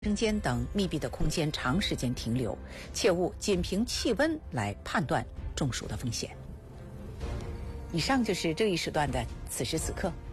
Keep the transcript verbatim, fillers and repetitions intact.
生间等密闭的空间长时间停留，切勿仅凭气温来判断中暑的风险。以上就是这一时段的此时此刻，